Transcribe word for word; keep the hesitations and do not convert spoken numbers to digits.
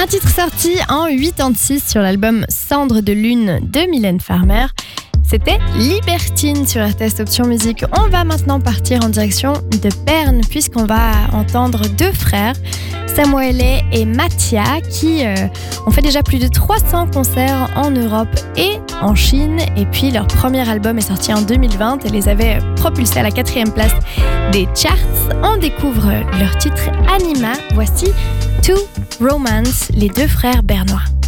Un titre sorti en quatre-vingt-six sur l'album Cendre de Lune de Mylène Farmer. C'était Libertine sur R T S Option Musique. On va maintenant partir en direction de Berne puisqu'on va entendre deux frères, Samuele et Mattia, qui euh, ont fait déjà plus de trois cents concerts en Europe et en Chine. Et puis leur premier album est sorti en deux mille vingt et les avait propulsés à la quatrième place des charts. On découvre leur titre Anima. Voici Two Romance, les deux frères bernois.